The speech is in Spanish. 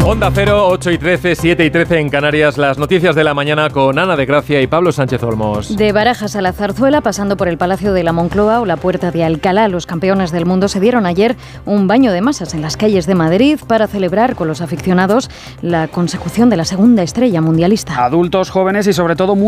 Onda Cero, 8 y 13, 7 y 13 en Canarias. Las noticias de la mañana con Ana de Gracia y Pablo Sánchez Olmos. De Barajas a la Zarzuela, pasando por el Palacio de la Moncloa o la Puerta de Alcalá, los campeones del mundo se dieron ayer un baño de masas en las calles de Madrid para celebrar con los aficionados la consecución de la segunda estrella mundialista. Adultos, jóvenes y sobre todo